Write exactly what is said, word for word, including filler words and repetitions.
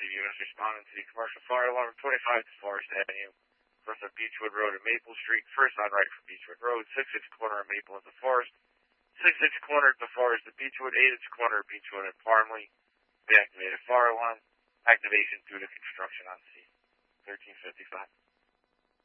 emergency units responding to the commercial fire alarm, twenty-five to Forest Avenue, first on Beechwood Road and Maple Street, first on right from Beechwood Road, six inch corner of Maple into Forest, six inch corner to Forest to Beechwood, eight inch corner of Beechwood and Parmley. Deactivated fire alarm. Activation due to construction on scene. thirteen fifty-five.